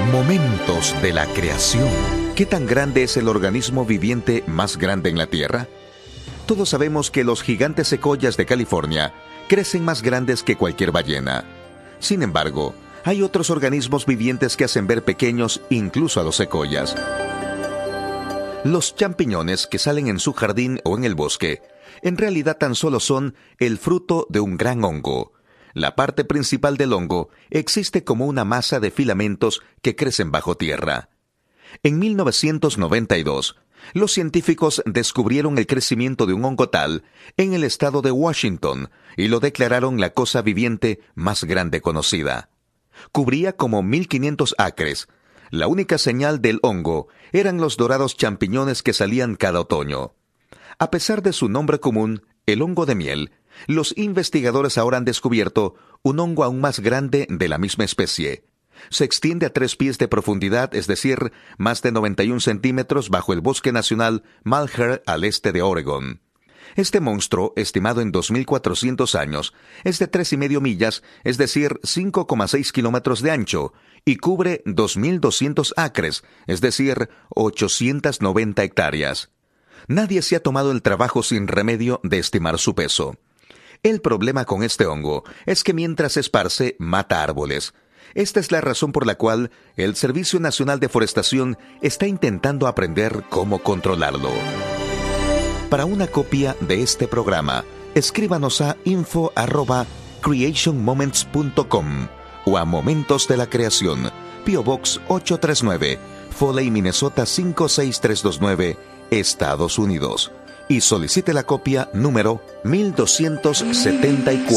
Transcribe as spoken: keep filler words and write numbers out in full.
Momentos de la creación. ¿Qué tan grande es el organismo viviente más grande en la Tierra? Todos sabemos que los gigantes secoyas de California crecen más grandes que cualquier ballena. Sin embargo, hay otros organismos vivientes que hacen ver pequeños incluso a los secoyas. Los champiñones que salen en su jardín o en el bosque, en realidad tan solo son el fruto de un gran hongo. La parte principal del hongo existe como una masa de filamentos que crecen bajo tierra. En mil novecientos noventa y dos, los científicos descubrieron el crecimiento de un hongo tal en el estado de Washington y lo declararon la cosa viviente más grande conocida. Cubría como mil quinientos acres. La única señal del hongo eran los dorados champiñones que salían cada otoño. A pesar de su nombre común, el hongo de miel, los investigadores ahora han descubierto un hongo aún más grande de la misma especie. Se extiende a tres pies de profundidad, es decir, más de noventa y un centímetros bajo el Bosque Nacional Malheur al este de Oregón. Este monstruo, estimado en dos mil cuatrocientos años, es de tres y medio millas, es decir, cinco coma seis kilómetros de ancho, y cubre dos mil doscientos acres, es decir, ochocientas noventa hectáreas. Nadie se ha tomado el trabajo sin remedio de estimar su peso. El problema con este hongo es que mientras se esparce, mata árboles. Esta es la razón por la cual el Servicio Nacional de Forestación está intentando aprender cómo controlarlo. Para una copia de este programa, escríbanos a info arroba creation moments punto com o a Momentos de la Creación, P O Box ocho tres nueve, Foley, Minnesota cinco seis tres dos nueve, Estados Unidos. Y solicite la copia número mil doscientos setenta y cuatro.